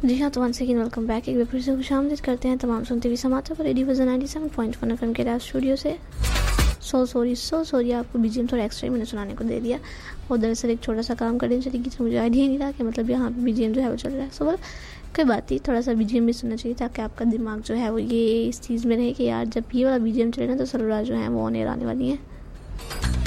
जी हाँ, तो once again welcome back. एक बार फिर से खुशामदीद करते हैं तमाम सुनते हुए समाचार पर रेडियो विजन 97.1 एफएम के राज स्टूडियो से। सो सॉरी आपको बीजीएम थोड़ा एक्स्ट्रा मैंने सुनाने को दे दिया। और दरअसल एक छोटा सा काम करने चली गई थी, मुझे आइडिया नहीं रहा कि मतलब यहाँ पे बीजीएम जो है वो चल रहा है। सो कोई बात नहीं, थोड़ा सा बीजीएम भी सुनना चाहिए ताकि आपका दिमाग जो है वो ये इस चीज़ में रहे कि यार जब ये वाला बीजीएम चले ना तो सलवार जो है वो ऑन एयर आने वाली है।